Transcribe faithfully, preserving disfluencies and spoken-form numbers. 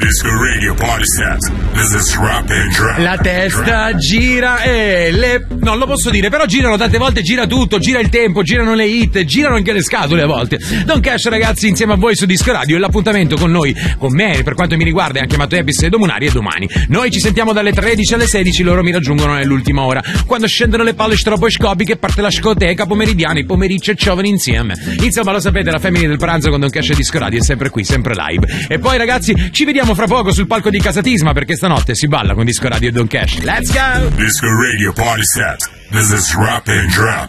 Disco Radio Party Set. This is Rock and Drop. La testa gira e le... non lo posso dire, però girano tante volte, gira tutto, gira il tempo, girano le hit, girano anche le scatole a volte. Don Cash, ragazzi, insieme a voi su Disco Radio, e l'appuntamento con noi, con me, per quanto mi riguarda, e anche Matteo Ebis e Domunari, è domani. Noi ci sentiamo dalle tredici alle sedici, loro mi raggiungono nell'ultima ora, quando scendono le palle stroboscopiche, parte la scoteca pomeridiana, i pomericci e giovani insieme. Insomma, lo sapete, la famiglia del pranzo con Don Cash e Disco Radio è sempre qui, sempre live. E poi, ragazzi, ci vediamo fra poco sul palco di Casatisma, perché stanotte si balla con Disco Radio e Don Cash. Let's go! Disco Radio Party Set. This is Rock and Drop.